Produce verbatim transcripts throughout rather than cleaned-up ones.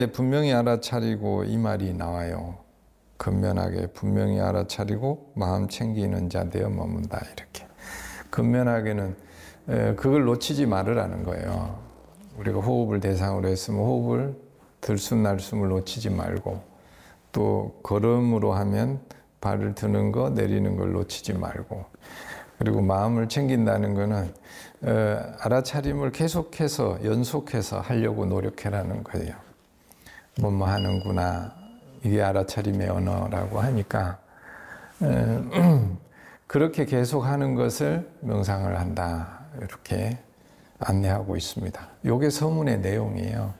분명히 알아차리고 이 말이 나와요. 근면하게 분명히 알아차리고 마음 챙기는 자 되어 머문다. 이렇게. 근면하게는 그걸 놓치지 말으라는 거예요. 우리가 호흡을 대상으로 했으면 호흡을 들숨 날숨을 놓치지 말고, 또 걸음으로 하면 발을 드는 거 내리는 걸 놓치지 말고, 그리고 마음을 챙긴다는 거는 어, 알아차림을 계속해서 연속해서 하려고 노력해라는 거예요. 뭐뭐 하는구나, 이게 알아차림의 언어라고 하니까 어, 그렇게 계속 하는 것을 명상을 한다, 이렇게 안내하고 있습니다. 이게 서문의 내용이에요.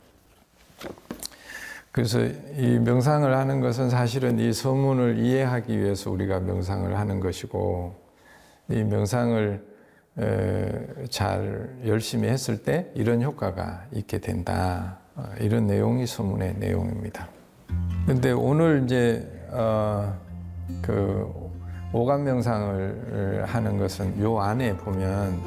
그래서 이 명상을 하는 것은 사실은 이 서문을 이해하기 위해서 우리가 명상을 하는 것이고, 이 명상을 잘 열심히 했을 때 이런 효과가 있게 된다, 이런 내용이 서문의 내용입니다. 근데 오늘 이제 어, 그 오감 명상을 하는 것은 요 안에 보면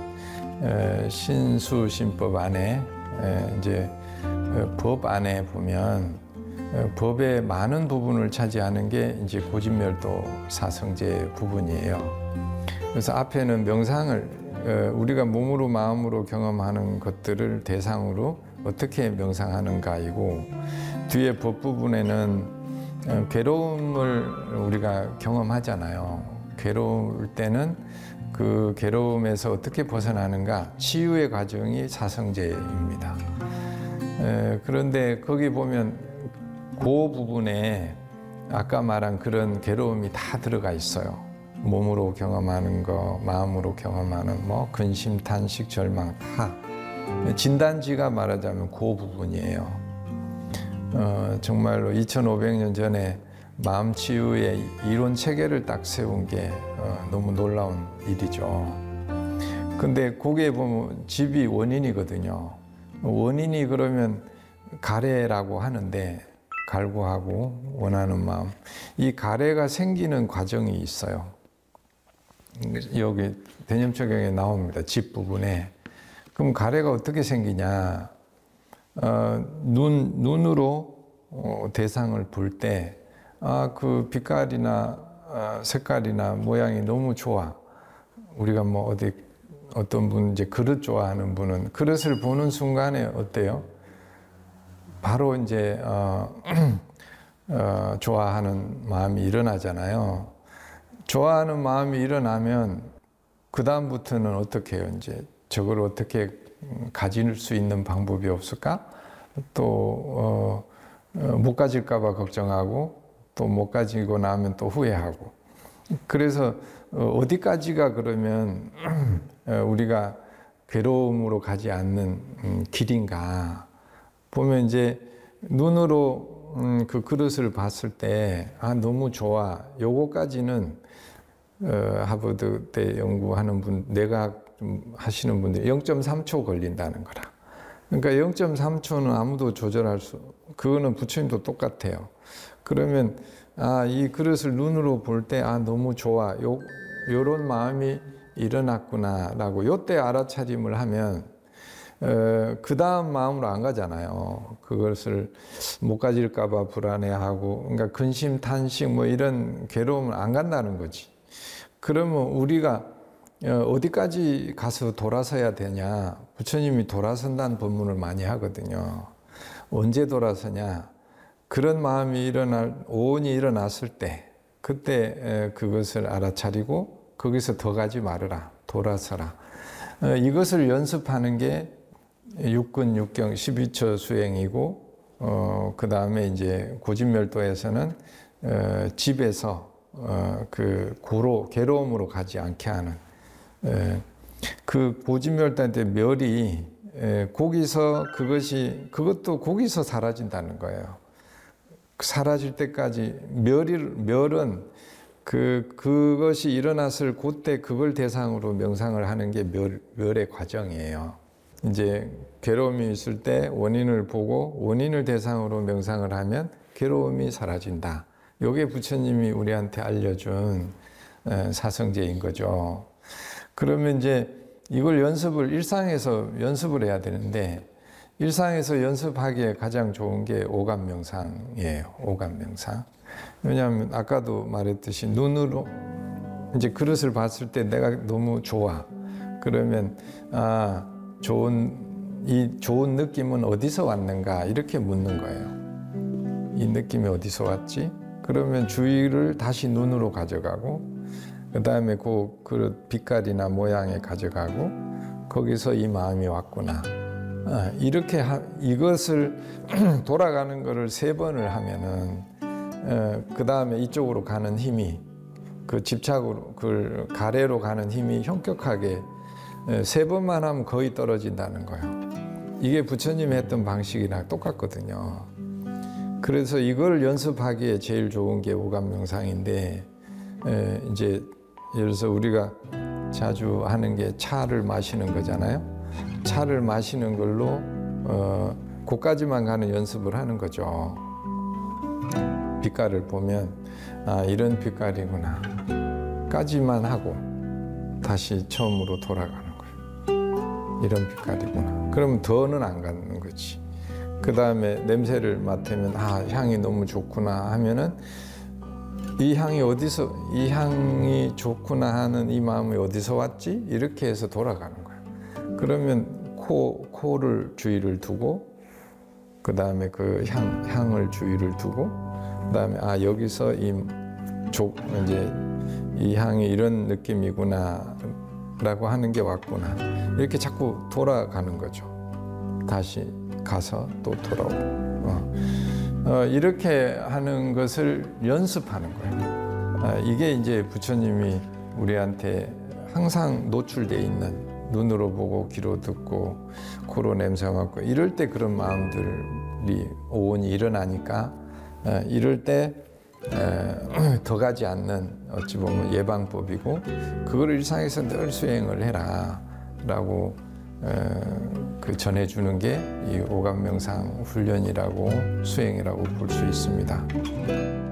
신수신법 안에 이제 법 안에 보면 법의 많은 부분을 차지하는 게 이제 고진멸도 사성제 부분이에요. 그래서 앞에는 명상을 우리가 몸으로 마음으로 경험하는 것들을 대상으로 어떻게 명상하는가이고, 뒤에 법 부분에는 괴로움을 우리가 경험하잖아요. 괴로울 때는 그 괴로움에서 어떻게 벗어나는가, 치유의 과정이 사성제입니다. 그런데 거기 보면 그 부분에 아까 말한 그런 괴로움이 다 들어가 있어요. 몸으로 경험하는 거, 마음으로 경험하는 뭐 근심, 탄식, 절망 다 진단지가 말하자면 그 부분이에요. 어, 정말로 이천오백 년 전에 마음 치유의 이론 체계를 딱 세운 게 어, 너무 놀라운 일이죠. 근데 거기에 보면 집이 원인이거든요. 원인이 그러면 가래라고 하는데, 갈구하고 원하는 마음, 이 가래가 생기는 과정이 있어요. 여기 대념초경에 나옵니다. 집 부분에. 그럼 가래가 어떻게 생기냐? 어, 눈, 눈으로 어, 대상을 볼 때, 아, 그 빛깔이나 어, 색깔이나 모양이 너무 좋아. 우리가 뭐 어디, 어떤 분, 이제 그릇 좋아하는 분은 그릇을 보는 순간에 어때요? 바로 이제, 어, 어, 좋아하는 마음이 일어나잖아요. 좋아하는 마음이 일어나면 그다음부터는 어떻게 해요? 이제 저걸 어떻게 가질 수 있는 방법이 없을까? 또 못 어, 가질까 봐 걱정하고, 또 못 가지고 나면 또 후회하고. 그래서 어디까지가 그러면 우리가 괴로움으로 가지 않는 길인가? 보면 이제 눈으로 음, 그 그릇을 봤을 때, 아, 너무 좋아. 요거까지는 어, 하버드 대 연구하는 분, 내각 좀 하시는 분들이 영 점 삼 초 걸린다는 거라. 그러니까 영 점 삼 초는 아무도 조절할 수, 그거는 부처님도 똑같아요. 그러면, 아, 이 그릇을 눈으로 볼 때, 아, 너무 좋아. 요, 요런 마음이 일어났구나. 라고, 요때 알아차림을 하면, 어, 그 다음 마음으로 안 가잖아요. 그것을 못 가질까봐 불안해하고, 그러니까 근심, 탄식 뭐 이런 괴로움을 안 간다는 거지. 그러면 우리가 어디까지 가서 돌아서야 되냐? 부처님이 돌아선다는 법문을 많이 하거든요. 언제 돌아서냐? 그런 마음이 일어날, 오온이 일어났을 때, 그때 그것을 알아차리고 거기서 더 가지 말아라. 돌아서라. 이것을 연습하는 게 육근, 육경, 십이 처 수행이고, 어, 그 다음에 이제 고진멸도에서는 어, 집에서 어, 그 고로, 괴로움으로 가지 않게 하는, 에, 그 고진멸도 때 멸이, 에, 거기서 그것이, 그것도 거기서 사라진다는 거예요. 사라질 때까지, 멸이, 멸은 그, 그것이 일어났을 그때 그걸 대상으로 명상을 하는 게 멸, 멸의 과정이에요. 이제 괴로움이 있을 때 원인을 보고 원인을 대상으로 명상을 하면 괴로움이 사라진다. 이게 부처님이 우리한테 알려준 사성제인 거죠. 그러면 이제 이걸 연습을 일상에서 연습을 해야 되는데, 일상에서 연습하기에 가장 좋은 게 오감 명상이에요. 오감 명상. 왜냐하면 아까도 말했듯이 눈으로 이제 그릇을 봤을 때 내가 너무 좋아. 그러면 아 좋은 이 좋은 느낌은 어디서 왔는가 이렇게 묻는 거예요. 이 느낌이 어디서 왔지? 그러면 주의를 다시 눈으로 가져가고 그 다음에 그 그릇 빛깔이나 모양에 가져가고 거기서 이 마음이 왔구나. 아, 이렇게 하, 이것을 돌아가는 거를 세 번을 하면은 어, 그 다음에 이쪽으로 가는 힘이 그 집착으로 그 가래로 가는 힘이 현격하게 세 번만 하면 거의 떨어진다는 거예요. 이게 부처님이 했던 방식이랑 똑같거든요. 그래서 이걸 연습하기에 제일 좋은 게 오감 명상인데 에, 이제 예를 들어서 우리가 자주 하는 게 차를 마시는 거잖아요. 차를 마시는 걸로 어, 그까지만 가는 연습을 하는 거죠. 빛깔을 보면 아 이런 빛깔이구나 까지만 하고 다시 처음으로 돌아가는 거예요. 이런 빛깔이구나. 그러면 더는 안 가는 거지. 그 다음에 냄새를 맡으면 아 향이 너무 좋구나 하면은 이 향이 어디서 이 향이 좋구나 하는 이 마음이 어디서 왔지? 이렇게 해서 돌아가는 거예요. 그러면 코 코를 주의를 두고 그 다음에 그 향 향을 주의를 두고 그 다음에 아 여기서 이 조, 이제 이 향이 이런 느낌이구나 라고 하는 게 왔구나 이렇게 자꾸 돌아가는 거죠. 다시 가서 또 돌아오고 어. 어, 이렇게 하는 것을 연습하는 거예요. 아, 이게 이제 부처님이 우리한테 항상 노출되어 있는 눈으로 보고 귀로 듣고 코로 냄새 맡고 이럴 때 그런 마음들이 오온이 일어나니까 어, 이럴 때 더 가지 않는 어찌 보면 예방법이고 그걸 일상에서 늘 수행을 해라 라고 그 전해주는 게 이 오감 명상 훈련이라고 수행이라고 볼 수 있습니다.